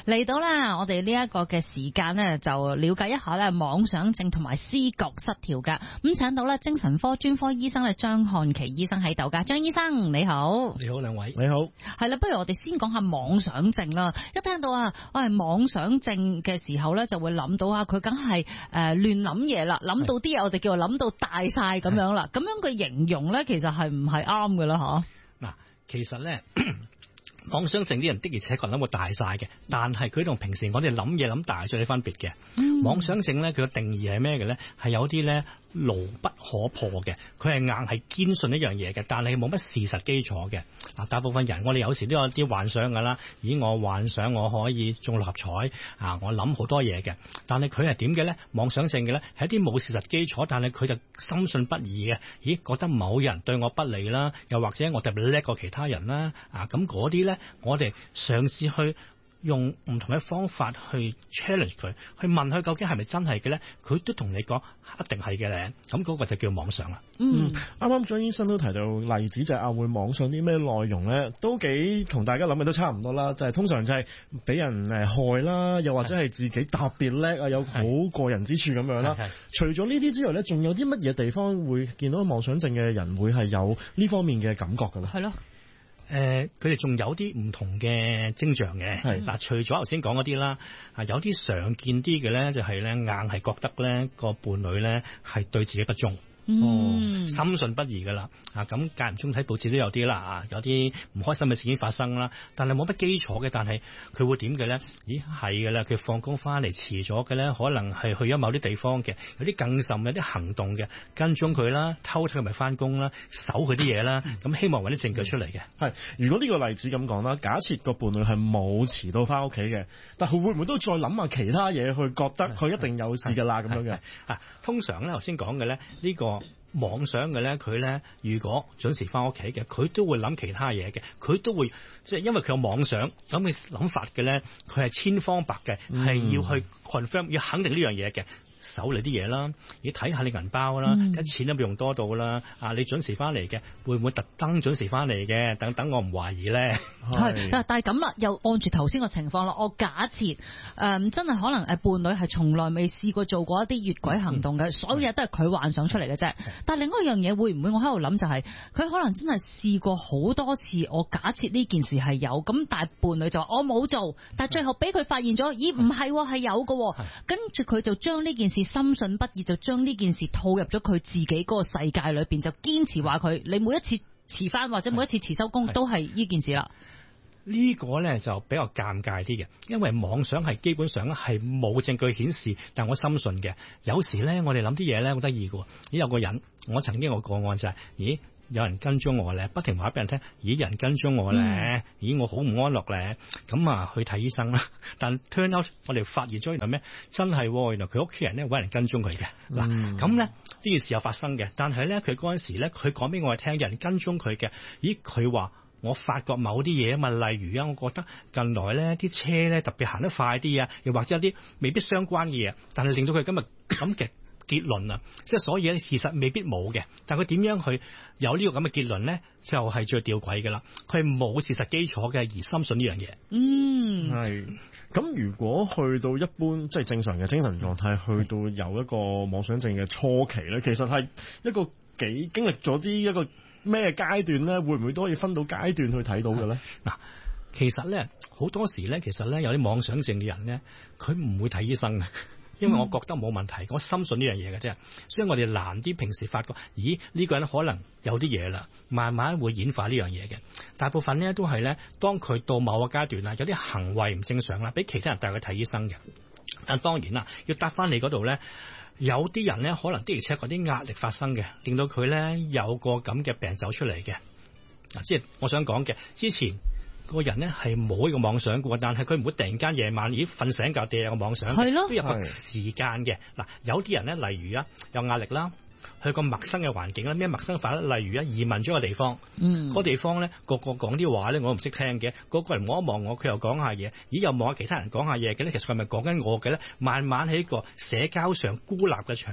嚟到啦，我哋呢一個嘅時間呢，就了解一下咧妄想症同埋思覺失調噶。咁請到咧精神科專科醫生咧張漢琪醫生喺度噶。張醫生你好。 你好，兩位。 你好。 係啦，不如我哋先講下妄想症啦。一聽到妄想症嘅時候咧，就會諗到佢梗係亂諗嘢啦，諗到啲嘢我哋叫做諗到大晒咁樣啦。咁樣嘅形容咧，其實係唔係啱㗎啦？吓嗱，其實咧。妄想症啲人的而且確諗會大晒嘅，但係佢同平時我哋諗嘢諗大咗有啲分別嘅。妄想症咧，佢嘅定義係咩嘅咧？係有啲咧牢不可破嘅，佢係硬係堅信一樣嘢嘅，但係冇乜事實基礎嘅。嗱，大部分人我哋有時都有啲幻想㗎啦。咦，我幻想我可以中六合彩啊！我諗好多嘢嘅，但係佢係點嘅咧？妄想症嘅咧係一啲冇事實基礎，但係佢就深信不疑嘅。咦，覺得某人對我不利啦，又或者我特別叻過其他人啦啊！咁嗰啲咧，我哋嘗試去用唔同嘅方法去 challenge 佢，去問佢究竟係咪真係嘅咧？佢都同你講一定係嘅咧。咁嗰個就叫妄想啦。 啱啱張醫生都提到例子就係會妄想啲咩內容咧，都幾同大家諗嘅都差唔多啦。就係通常就係俾人害啦，又或者係自己特別叻啊，有好過人之處咁樣啦。除咗呢啲之外咧，仲有啲乜嘢地方會見到妄想症嘅人會係有呢方面嘅感覺㗎咧？ 係咯。 佢哋仲有啲唔同嘅徵象嘅。嗱，除咗頭先講嗰啲啦，有啲常見啲嘅咧，就係咧硬係覺得咧個伴侶咧係對自己不忠。深信不疑噶啦。咁間唔中睇報紙都有啲啦，有啲唔開心嘅事件發生啦，但係冇乜基礎嘅，但係佢會點嘅咧？咦，係嘅啦，佢放工翻嚟遲咗嘅咧，可能係去咗某啲地方嘅，有啲更甚，有啲行動嘅，跟蹤佢啦，偷睇佢咪翻工啦，搜佢啲嘢啦，咁希望揾啲證據出嚟嘅。 係，如果呢個例子咁講啦，假設個伴侶係冇遲到翻屋企嘅，但係會唔會都再諗下其他嘢，去覺得佢一定有事㗎啦咁樣嘅？ 通常咧頭先講嘅咧呢個。妄想嘅咧，佢咧如果準時翻屋企嘅，佢都會諗其他嘢嘅，佢都會即係因為佢有妄想咁嘅諗法嘅咧，佢係千方百計係要去 confirm，要肯定呢樣嘢嘅。搜你啲嘢啦，你睇下你銀包啦，啲錢有冇用多到啦？你準時翻嚟嘅，會唔會特登準時翻嚟嘅？等我唔懷疑咧。 係，但係咁啦，又按住頭先個情況啦，我假設真係可能伴侶係從來未試過做過一啲越軌行動嘅，所有嘢都係佢幻想出嚟嘅啫。但係另外一樣嘢會唔會我喺度諗就係佢可能真係試過好多次，我假設呢件事係有咁，但係伴侶就話我冇做，但係最後俾佢發現咗，咦唔係係有嘅，跟住佢就將呢件事深信不疑，就將呢件事套入咗佢自己嗰個世界裏邊，就堅持話佢你每一次遲翻或者每一次遲收工都係呢件事啦。 呢個咧就比較尷尬啲嘅，因為妄想係基本上係冇證據顯示，但我深信嘅。有時咧我哋諗啲嘢咧好得意嘅，咦有個人，我曾經有個案就係，咦有人跟蹤我咧，不停話俾人聽，咦有人跟蹤我咧，咦我好唔安樂咧，咁去睇醫生啦。但 turn out 我哋發現咗原來咩？真係原來佢屋企人咧搵人跟蹤佢嘅。嗱咁咧呢件事有發生嘅，但係咧佢嗰陣時咧佢講俾我哋聽，有人跟蹤佢嘅。咦佢話我發覺某啲嘢啊嘛，例如我覺得近來咧啲車咧特別行得快啲啊，又或者有啲未必相關嘅嘢，但係令到佢今日咁嘅結論啊，即係所以咧事實未必冇嘅，但佢點樣去有呢個咁嘅結論咧，就係最吊詭嘅啦。佢係冇事實基礎嘅，而深信呢樣嘢。 係。咁如果去到一般即係正常嘅精神狀態，去到有一個妄想症嘅初期咧，其實係一個幾經歷咗啲一個咩階段咧？會唔會都可以分到階段去睇到嘅咧？ 嗱，其實咧好多時咧，其實咧有啲妄想症嘅人咧，佢唔會睇醫生嘅。因為我覺得冇問題，我深信呢樣嘢嘅啫，所以我哋難啲平時發覺，咦呢個人可能有啲嘢啦，慢慢會演化呢樣嘢嘅。大部分呢都係咧，當佢到某個階段啦，有啲行為唔正常啦，俾其他人帶佢睇醫生嘅。但當然啦，要答翻你嗰度咧，有啲人咧可能的而且確啲壓力發生嘅，令到佢咧有個咁嘅病走出嚟嘅。即係我想講嘅，之前個人咧係冇呢個妄想嘅，但係佢唔會突然間夜晚瞓醒覺啲有個妄想，都有個時間嘅。嗱，有啲人咧，例如有壓力啦，去個陌生嘅環境啦，咩陌生法咧？例如移民咗個地方，嗰個地方咧個講啲話咧，我唔識聽嘅，嗰個人望一望我，佢又講下嘢，咦又望下其他人講下嘢嘅咧，其實佢係咪講緊我嘅咧？慢慢喺個社交上孤立嘅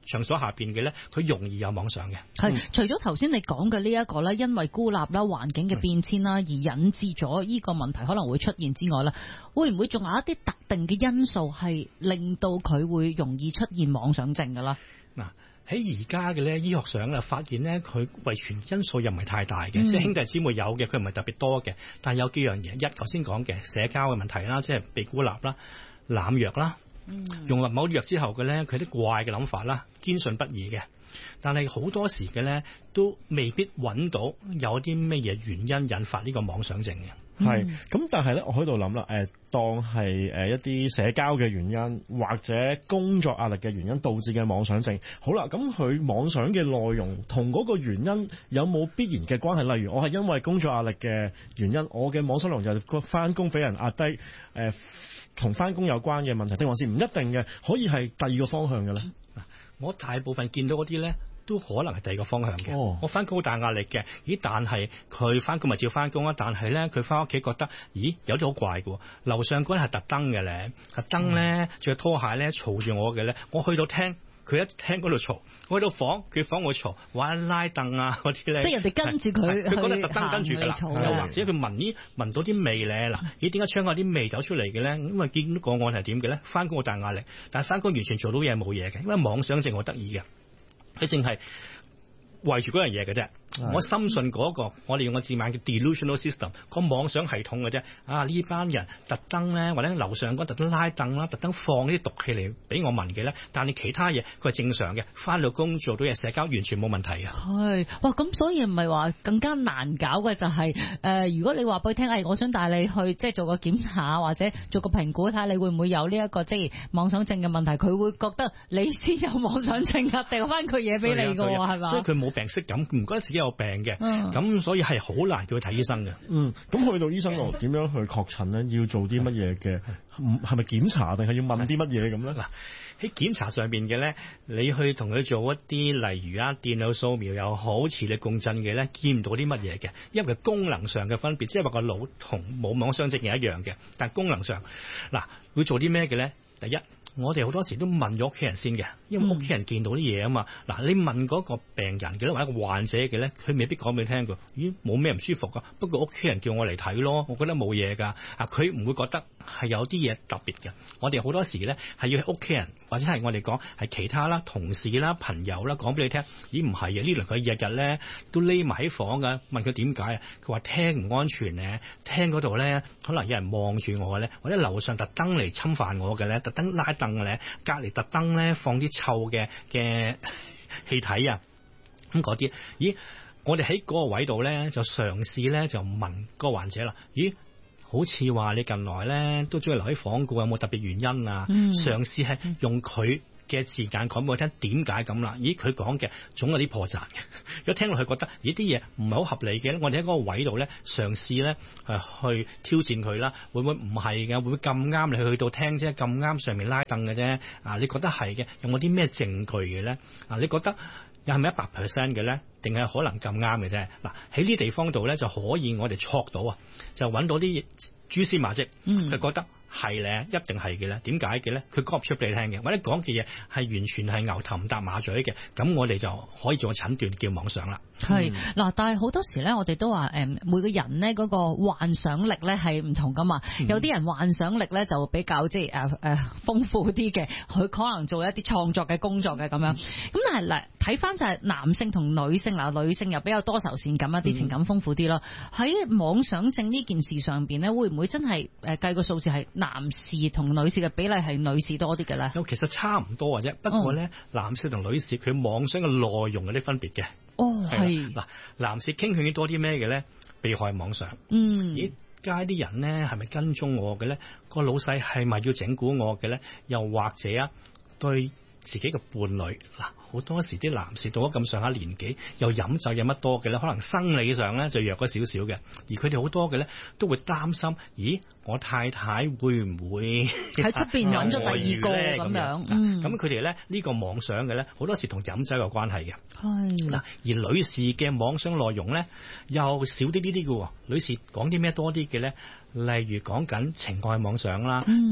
場所下邊嘅咧，佢容易有妄想嘅。 係除咗頭先你講嘅呢一個咧，因為孤立啦、環境嘅變遷啦，而引致咗呢個問題可能會出現之外咧，會唔會仲有一啲特定嘅因素係令到佢會容易出現妄想症㗎啦？ 嗱，喺而家嘅咧醫學上啊，發現咧佢遺傳因素又唔係太大嘅，即係兄弟姊妹有嘅，佢唔係特別多嘅，但係有幾樣嘢，一頭先講嘅社交嘅問題啦，即係被孤立啦、濫藥啦。用落某啲藥之後嘅咧，佢啲怪嘅諗法啦，堅信不疑嘅。但係好多時嘅咧，都未必揾到有啲咩嘢原因引發呢個妄想症嘅。 係咁，但係咧，我喺度諗啦，當係一啲社交嘅原因或者工作壓力嘅原因導致嘅妄想症。好啦，咁佢妄想嘅內容同嗰個原因有冇必然嘅關係？例如我係因為工作壓力嘅原因，我嘅妄想內容就係翻工俾人壓低，同翻工有關嘅問題，定還是唔一定嘅，可以係第二個方向嘅咧？ 我大部分見到嗰啲咧，都可能係第二個方向嘅。我翻工好大壓力嘅，但係佢翻工咪照翻工啊。但係咧，佢翻屋企覺得，有啲好怪嘅。樓上嗰人係特登嘅咧，特登咧着拖鞋咧嘈住我嘅咧。我去到廳，佢一廳嗰度嘈；我去到房，佢房會嘈，玩拉凳啊嗰啲咧。 即係人哋跟住佢， 佢覺得特登跟住㗎啦。又或者佢聞到啲味咧，嗱，點解窗有啲味走出嚟嘅咧？因為見到個案係點嘅咧？翻工好大壓力，但係翻工完全做到嘢冇嘢嘅，因為妄想症好得意嘅。佢淨係圍住嗰樣嘢嘅啫。我深信嗰個，我哋用個字眼叫 delusional system， 個妄想系統嘅啫。呢班人特登咧，或者樓上嗰特登拉凳啦，特登放啲毒氣嚟俾我聞嘅咧。但係其他嘢佢係正常嘅，翻到工做到嘢社交完全冇問題啊。 係哇，咁所以唔係話更加難搞嘅就係如果你話俾佢聽，我想帶你去即係做個檢查或者做個評估，睇下你會唔會有呢一個即係妄想症嘅問題，佢會覺得你先有妄想症啊，掉翻佢嘢俾你㗎喎，係嘛？ 所以佢冇病識感，唔覺得自己有病嘅，咁所以係好難叫佢睇醫生嘅。 咁去到醫生度點樣去確診咧？要做啲乜嘢嘅？係咪檢查定係要問啲乜嘢咁咧？ 嗱，喺檢查上邊嘅咧，你去同佢做一啲例如電腦掃描又好，磁力共振嘅咧，見唔到啲乜嘢嘅，因為佢功能上嘅分別，即係話個腦同冇妄想症係一樣嘅，但係功能上嗱會做啲咩嘅咧？第一，我哋好多時都問咗屋企人先嘅，因為屋企人見到啲嘢啊嘛。嗱，你問嗰個病人嘅咧，或者個患者嘅咧，佢未必講俾你聽㗎。冇咩唔舒服㗎，不過屋企人叫我嚟睇咯，我覺得冇嘢㗎。佢唔會覺得係有啲嘢特別嘅。我哋好多時咧係要屋企人或者係我哋講係其他啦、同事啦、朋友啦講俾你聽。唔係啊，呢輪佢日日咧都匿埋喺房㗎。問佢點解啊？佢話廳唔安全咧，廳嗰度咧可能有人望住我咧，或者樓上特登嚟侵犯我嘅咧，特登拉凳咧，隔離特登咧放啲臭嘅氣體啊，咁嗰啲，我哋喺嗰個位度咧就嘗試咧就問個患者啦，好似話你近來咧都中意留喺房嘅，有冇特別原因啊？嘗試係用佢嘅時間講俾我聽點解咁啦？佢講嘅總有啲破綻嘅。如果聽落去覺得啲嘢唔係好合理嘅，我哋喺嗰個位度咧嘗試咧去挑戰佢啦。會唔會唔係嘅？會唔會咁啱你去到聽啫？咁啱上面拉凳嘅啫。你覺得係嘅？有冇啲咩證據嘅咧？你覺得又係咪100% 嘅咧？定係可能咁啱嘅啫？嗱，喺呢地方度咧就可以我哋戳到啊，就揾到啲蛛絲馬跡，佢覺得係咧，一定係嘅咧。點解嘅咧？佢講唔出俾你聽嘅，或者講嘅嘢係完全係牛頭唔搭馬嘴嘅，咁我哋就可以做個診斷叫妄想啦。 係嗱，但係好多時咧，我哋都話每個人咧嗰個幻想力咧係唔同噶嘛。有啲人幻想力咧就比較即係豐富啲嘅，佢可能做一啲創作嘅工作嘅咁樣。咁但係嗱，睇翻就係男性同女性嗱，女性又比較多愁善感一啲，情感豐富啲咯。喺妄想症呢件事上邊咧，會唔會真係計個數字係男士同女士嘅比例係女士多啲嘅咧？ 其實差唔多嘅啫，不過咧男士同女士佢妄想嘅內容有啲分別嘅。係嗱，男士傾向於多啲咩嘅咧？被害妄想。街啲人咧係咪跟蹤我嘅咧？個老細係咪要整蠱我嘅咧？又或者對自己嘅伴侶嗱，好多時啲男士到咗咁上下年紀，又飲酒飲乜多嘅咧，可能生理上咧就弱咗少少嘅，而佢哋好多嘅咧都會擔心，我太太會唔會喺出邊揾咗第二個咁樣？ 咁佢哋咧呢個妄想嘅咧，好多時同飲酒有關係嘅。嗱，而女士嘅妄想內容咧又少啲嘅。女士講啲咩多啲嘅咧？例如講緊情愛妄想啦，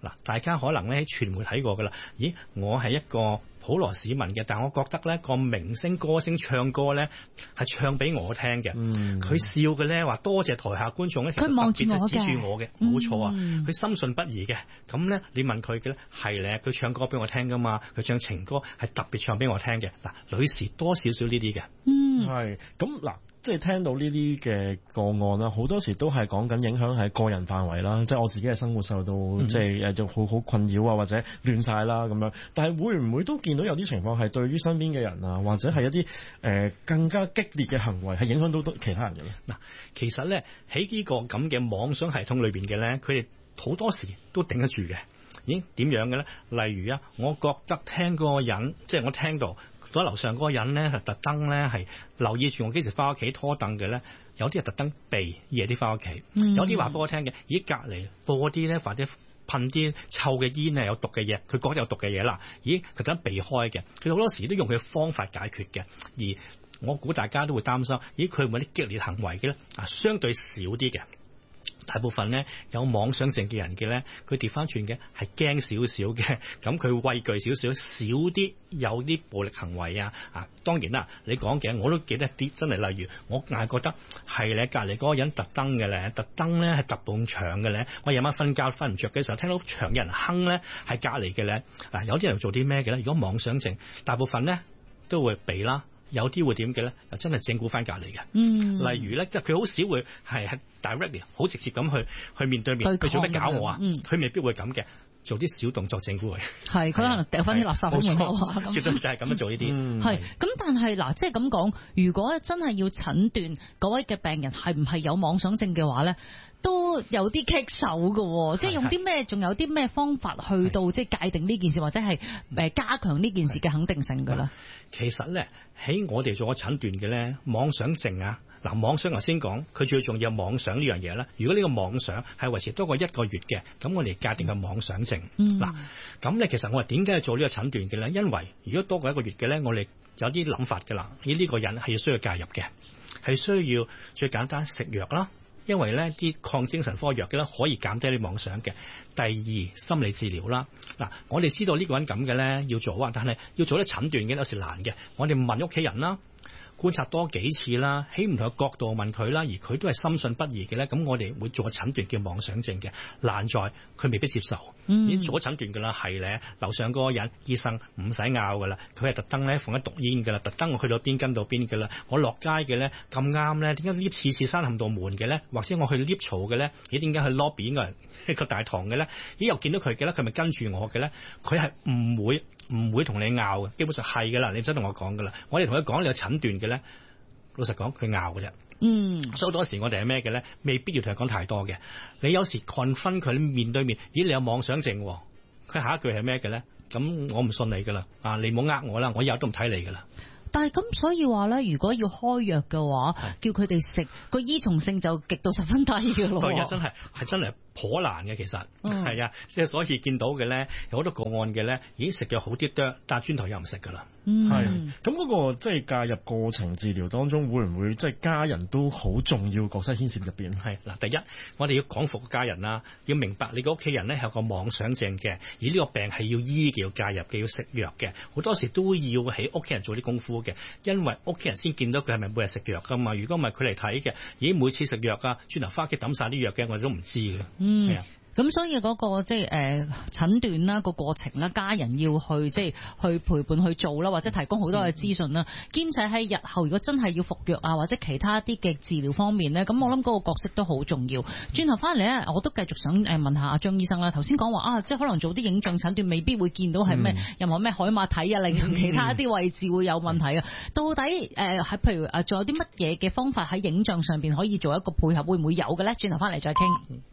嗱，大家可能咧喺傳媒睇過㗎啦。咦，我係一個普羅市民嘅，但我覺得咧個明星歌星唱歌咧係唱俾我聽嘅。佢笑嘅咧話多謝台下觀眾咧，其實特別係指住我嘅，冇錯啊。佢深信不疑嘅。咁咧你問佢嘅咧係咧，佢唱歌俾我聽㗎嘛，佢唱情歌係特別唱俾我聽嘅。嗱，女士多少少呢啲嘅。 係咁嗱。即係聽到呢啲嘅個案啦，好多時都係講緊影響係個人範圍啦，即係我自己嘅生活受到即係就好困擾啊，或者亂晒啦咁樣。但係會唔會都見到有啲情況係對於身邊嘅人啊，或者係一啲更加激烈嘅行為係影響到其他人嘅咧？嗱，其實咧喺呢個咁嘅妄想系統裏邊嘅咧，佢哋好多時都頂得住嘅。咦，點樣嘅咧？例如啊，我覺得聽嗰個人，即係我聽到。嗰樓上嗰個人咧，係特登咧係留意住我幾時翻屋企拖凳嘅咧。有啲係特登避夜啲翻屋企，有啲話俾我聽嘅，咦，隔離播啲咧或者噴啲臭嘅煙係有毒嘅嘢，佢覺得有毒嘅嘢啦，咦，佢特登避開嘅。佢好多時都用佢嘅方法解決嘅，而我估大家都會擔心，咦，佢會唔會啲激烈行為嘅咧？相對少啲嘅。大部分咧有妄想症嘅人嘅咧，佢調翻轉嘅係驚少少嘅，咁佢畏懼少少，少啲有啲暴力行為啊！當然啦，你講嘅我都記得啲，真係例如我硬係覺得係咧，隔離嗰個人特登嘅咧，特登咧係揼埲牆嘅咧，我夜晚瞓覺瞓唔着嘅時候聽到牆有人哼咧，係隔離嘅咧。有啲人做啲咩嘅咧？如果妄想症，大部分咧都會避啦。有啲會點嘅咧？又真係整蠱翻隔離嘅。例如咧，即係佢好少會係 directly 好直接咁去面對面，佢做咩搞我啊？佢未必會咁嘅，做啲小動作整蠱佢。係，佢可能掉翻啲垃圾喺門口啊。絕對就係咁樣做呢啲。係，咁但係嗱，即係咁講，如果真係要診斷嗰位嘅病人係唔係有妄想症嘅話咧，都有啲棘手嘅，即係用啲咩？仲有啲咩方法去到即係界定呢件事，或者係加強呢件事嘅肯定性嘅咧？其實咧，喺我哋做個診斷嘅咧，妄想症啊，嗱，妄想頭先講，佢最重要妄想呢樣嘢啦。如果呢個妄想係維持多過1個月嘅，咁我哋界定係妄想症。嗱，咁咧其實我哋點解要做呢個診斷嘅咧？因為如果多過1個月嘅咧，我哋有啲諗法㗎啦。呢個人係需要介入嘅，係需要最簡單食藥啦。因為咧啲抗精神科藥嘅咧可以減低啲妄想嘅。第二，心理治療啦。嗱，我哋知道呢個人咁嘅咧要做啊，但係要做啲診斷嘅有時難嘅。我哋問屋企人啦，觀察多幾次啦，喺唔同嘅角度問佢啦，而佢都係深信不疑嘅咧，咁我哋會做個診斷叫妄想症嘅。難在佢未必接受，已經做咗診斷㗎啦，係咧樓上嗰個人醫生唔使拗㗎啦，佢係特登咧放一毒煙㗎啦，特登我去到邊跟到邊㗎啦，我落街嘅咧咁啱咧，點解 lift 次次閂冚到門嘅咧？或者我去 lift 槽嘅咧，咦點解去 lobby 嘅個大堂嘅咧？咦又見到佢嘅咧，佢咪跟住我嘅咧？佢係唔會同你拗嘅，基本上係㗎啦，你唔使同我講㗎啦。我哋同佢講你有診斷嘅咧，老實講佢拗嘅啫。所以好多時我哋係咩嘅咧？未必要同佢講太多嘅。你有時 confront佢面對面，咦你有妄想症喎？佢下一句係咩嘅咧？咁我唔信你㗎啦，你唔好呃我啦，我以後都唔睇你㗎啦。但係咁，所以話咧，如果要開藥嘅話，叫佢哋食個依從性就極度十分低嘅咯。對啊，真係頗難嘅，其實係啊，即係所以見到嘅咧，有好多個案嘅咧，咦食藥好啲多，但係轉頭又唔食㗎啦。係咁嗰個即係介入過程治療當中，會唔會即係家人都好重要角色牽涉入邊？係嗱，第一我哋要講服家人啦，要明白你個屋企人咧係有個妄想症嘅，而呢個病係要醫嘅，要介入嘅，要食藥嘅，好多時都要喺屋企人做啲功夫嘅，因為屋企人先見到佢係咪每日食藥㗎嘛。如果唔係佢嚟睇嘅，咦每次食藥啊，轉頭翻屋企抌晒啲藥嘅，我哋都唔知嘅。係啊。咁所以嗰個即係診斷啦，個過程啦，家人要去即係去陪伴去做啦，或者提供好多嘅資訊啦。兼且喺日後如果真係要服藥啊，或者其他啲嘅治療方面咧，咁我諗嗰個角色都好重要。轉頭翻嚟咧，我都繼續想問下阿張醫生啦。頭先講話即係可能做啲影像診斷未必會見到係咩任何咩海馬體啊，令其他啲位置會有問題啊。到底喺譬如仲有啲乜嘢嘅方法喺影像上邊可以做一個配合，會唔會有嘅咧？轉頭翻嚟再傾。